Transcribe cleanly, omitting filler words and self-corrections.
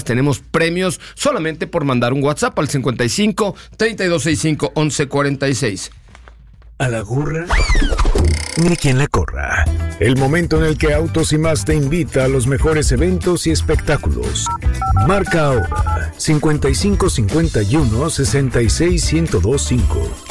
Tenemos premios solamente por mandar un WhatsApp al 55 3265 1146. A la gorra, ni quien la corra. El momento en el que Autos y Más te invita a los mejores eventos y espectáculos. Marca ahora 55 51 66 1025.